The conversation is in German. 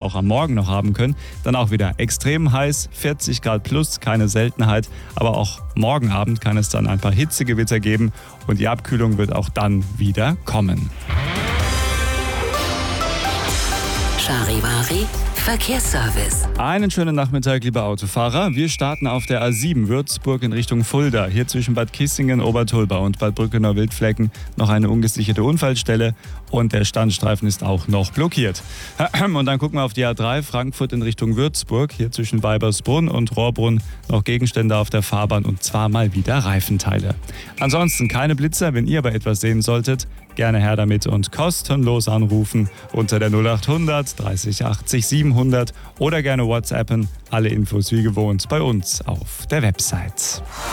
auch am Morgen noch haben können. Dann auch wieder extrem heiß, 40 Grad plus, keine Seltenheit. Aber auch morgen Abend kann es dann ein paar Hitzegewitter geben und die Abkühlung wird auch dann wieder kommen. Charivari Verkehrsservice. Einen schönen Nachmittag, liebe Autofahrer. Wir starten auf der A7 Würzburg in Richtung Fulda. Hier zwischen Bad Kissingen, Obertulba und Bad Brückenau-Wildflecken noch eine ungesicherte Unfallstelle und der Standstreifen ist auch noch blockiert. Und dann gucken wir auf die A3 Frankfurt in Richtung Würzburg. Hier zwischen Weibersbrunn und Rohrbrunn noch Gegenstände auf der Fahrbahn und zwar mal wieder Reifenteile. Ansonsten keine Blitzer, wenn ihr aber etwas sehen solltet. Gerne her damit und kostenlos anrufen unter der 0800 30 80 700 oder gerne WhatsAppen. Alle Infos wie gewohnt bei uns auf der Website.